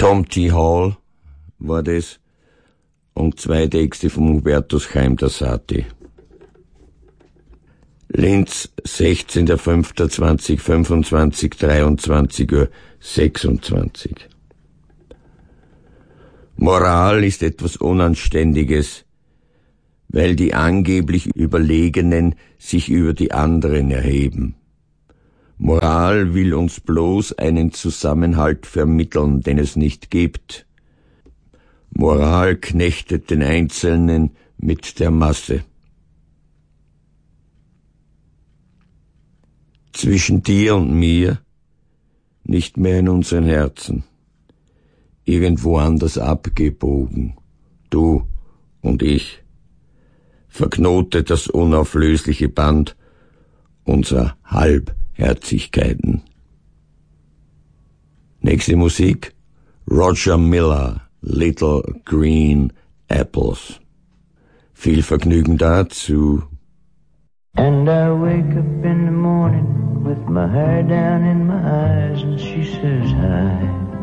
Tom T. Hall war das und 2 Texte von Hubertus Chaim Dassati. Linz, 16.05.2025, 23:26 Uhr. Moral ist etwas Unanständiges, weil die angeblich Überlegenen sich über die anderen erheben. Moral will uns bloß einen Zusammenhalt vermitteln, den es nicht gibt. Moral knechtet den Einzelnen mit der Masse. Zwischen dir und mir, nicht mehr in unseren Herzen, irgendwo anders abgebogen, du und ich, verknotet das unauflösliche Band unserer Halbherzigkeiten. Nächste Musik, Roger Miller, Little Green Apples. Viel Vergnügen dazu. And I wake up in the morning with my hair down in my eyes and she says hi.